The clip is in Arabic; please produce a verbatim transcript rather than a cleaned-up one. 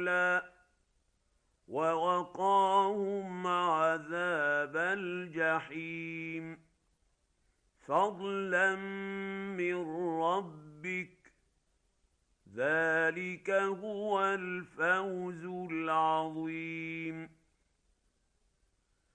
نزلا ووقاهم عذاب الجحيم فضلا من ربك ذلك هو الفوز العظيم.